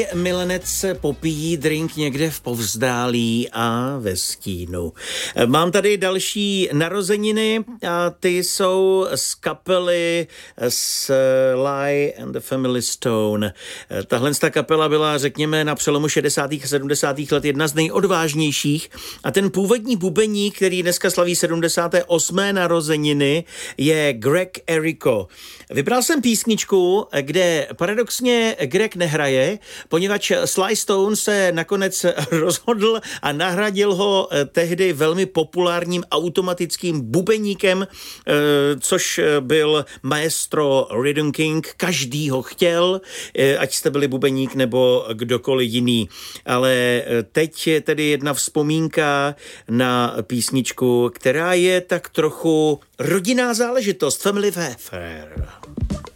Milenec popíjí drink někde v povzdálí a ve stínu. Mám tady další narozeniny a ty jsou z kapely Sly and the Family Stone. Tahle kapela byla, řekněme, na přelomu 60. a 70. let jedna z nejodvážnějších a ten původní bubeník, který dneska slaví 78. narozeniny, je Greg Errico. Vybral jsem písničku, kde paradoxně Greg nehraje, poněvadž Sly Stone se nakonec rozhodl a nahradil ho tehdy velmi populárním automatickým bubeníkem, což byl maestro Rhythm King. Každý ho chtěl, ať jste byli bubeník nebo kdokoliv jiný. Ale teď je tedy jedna vzpomínka na písničku, která je tak trochu rodinná záležitost, family affair.